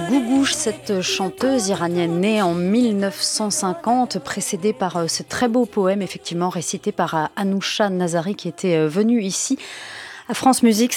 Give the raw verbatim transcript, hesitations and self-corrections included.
Gougouche, cette chanteuse iranienne née en mille neuf cent cinquante, précédée par ce très beau poème, effectivement récité par Anousha Nazari, qui était venue ici à France Musique.